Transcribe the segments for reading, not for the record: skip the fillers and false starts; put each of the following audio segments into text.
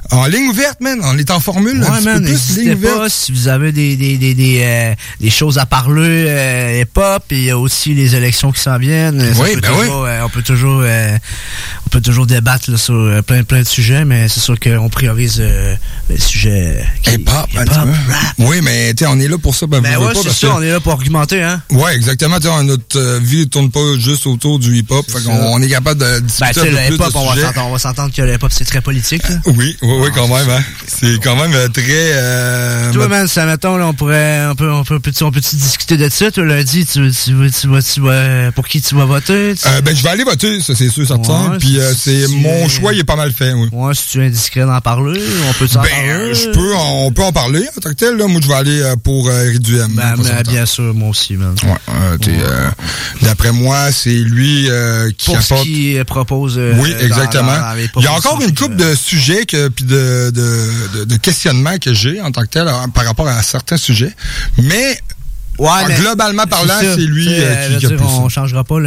En ligne ouverte, man. On est en formule. Ouais, man, n'hésitez pas si vous avez des choses à parler, hip-hop, et il y a aussi les élections qui s'en viennent. Oui, ben oui. On peut toujours débattre là, sur plein de sujets, mais c'est sûr qu'on priorise les sujets hip-hop, rap. Oui, mais tu sais, on est là pour ça. Ben ouais, c'est ça, on est là pour argumenter, hein. Ouais, exactement. Tu sais, notre vie ne tourne pas juste autour du hip-hop. Fait qu'on est capable de discuter un peu plus de sujets. On va s'entendre que le hip-hop, c'est très politique, là. Oui, quand même, hein. C'est quand même très... Toi, man, ça, mettons, là, on peut-tu discuter de ça? Toi, lundi, tu vas, pour qui tu vas voter? Je vais aller voter, ça, c'est sûr, certain. Ouais, puis mon choix, il est pas mal fait, oui. Ouais, si tu es indiscret d'en parler, on peut s'en parler? On peut en parler, en tant que tel, là. Moi, je vais aller pour Iridium. Bien sûr, moi aussi, man. Ouais, d'après moi, c'est lui qui pour apporte... qui propose... oui, exactement. Il y a encore une couple de sujets puis de questionnements que j'ai en tant que tel par rapport à certains sujets. Mais... globalement parlant, c'est lui qui a poussé. On changera pas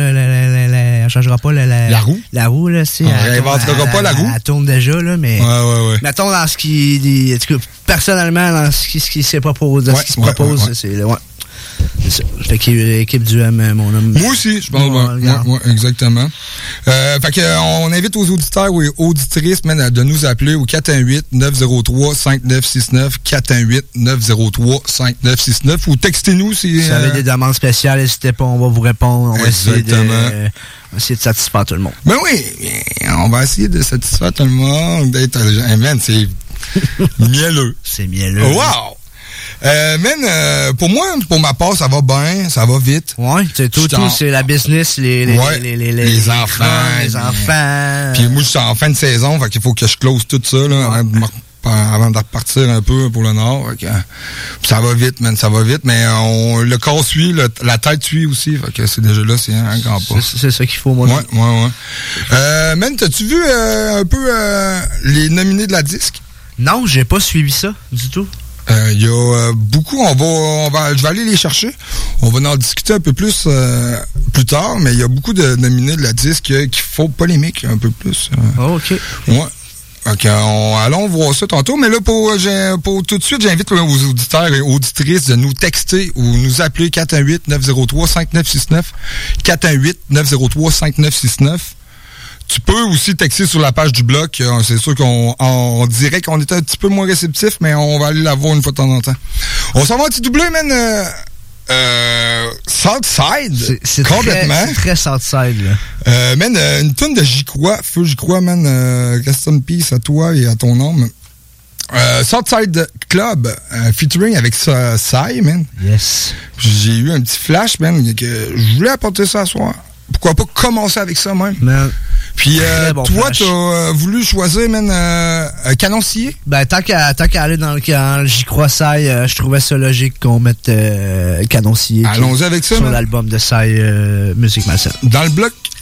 la roue. La roue, là, c'est... On réinventera pas la roue. Elle tourne déjà, là, mais... Ouais. Mettons, dans ce qui... En tout cas, personnellement, dans ce qui se propose, c'est... Ouais. C'est ça. Fait qu'il y a l'équipe du M, mon homme. Moi aussi, je pense. Ouais, exactement. Fait que on invite aux auditeurs et auditrices de nous appeler au 418-903-5969, 418-903-5969, ou textez-nous si vous avez des demandes spéciales, n'hésitez pas, on va vous répondre. On va essayer de satisfaire tout le monde. Ben oui, on va essayer de satisfaire tout le monde. C'est mielleux. C'est mielleux. Wow! Pour moi, pour ma part, ça va bien, ça va vite. Ouais, c'est tout, c'est la business, les enfants. Les enfants. Puis moi, je suis en fin de saison, fait qu'il faut que je close tout ça, là, avant de repartir un peu pour le nord. Ça va vite, man, ça va vite, mais le corps suit, la tête suit aussi, fait que c'est déjà là, c'est un grand pas. C'est ça qu'il faut, moi. Ouais. Man, t'as-tu vu un peu les nominés de la disque? Non, j'ai pas suivi ça, du tout. Il y a beaucoup, je vais aller les chercher. On va en discuter un peu plus tard, mais il y a beaucoup de nominés de la disque qui font polémique un peu plus. OK. Ouais. OK, allons voir ça tantôt. Mais là, pour tout de suite, j'invite aux auditeurs et auditrices de nous texter ou nous appeler 418-903-5969. 418-903-5969. Tu peux aussi texter sur la page du bloc. C'est sûr qu'on dirait qu'on était un petit peu moins réceptif, mais on va aller la voir une fois de temps en temps. On s'en va un petit doublé, man. Southside. C'est complètement. C'est très Southside, là. Man, une tonne de J'y crois. Feu, J'y crois, man. Rest in peace à toi et à ton nom. Southside Club, featuring avec Sai, man. Yes. J'ai eu un petit flash, man, que je voulais apporter ça ce soir. Pourquoi pas commencer avec ça, même? Man. Puis toi, t'as voulu choisir, man, Canoncier? Ben, tant qu'à aller dans le J'y crois Sai, je trouvais ça logique qu'on mette Canoncier. Allons-y avec ça, sur l'album de Sai, Musique Malsaine. Dans le bloc